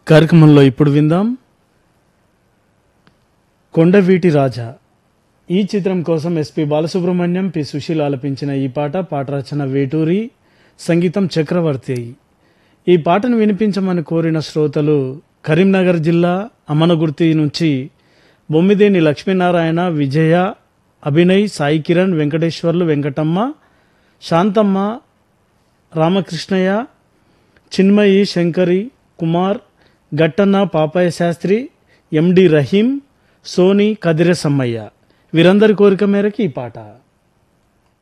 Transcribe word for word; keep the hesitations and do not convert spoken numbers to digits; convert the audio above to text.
కార్యక్రమంలో ఇప్పుడు విందాం కొండవీటి రాజా. ఈ చిత్రం కోసం ఎస్పి బాలసుబ్రహ్మణ్యం, పి సుశీల్ ఆలపించిన ఈ పాట. పాట రచన వేటూరి, సంగీతం చక్రవర్తి. ఈ పాటను వినిపించమని కోరిన శ్రోతలు కరీంనగర్ జిల్లా అమనగుర్తి నుంచి బొమ్మిదేని లక్ష్మీనారాయణ, విజయ, అభినయ్, సాయి కిరణ్, వెంకటేశ్వర్లు, వెంకటమ్మ, శాంతమ్మ, రామకృష్ణయ్య, చిన్మయి, శంకరి, కుమార్, గట్టన్న, పాపయ్య శాస్త్రి, ఎండి రహీం, సోని, కదిరె సమ్మయ్య వీరందరి కోరిక మేరకు ఈ పాట.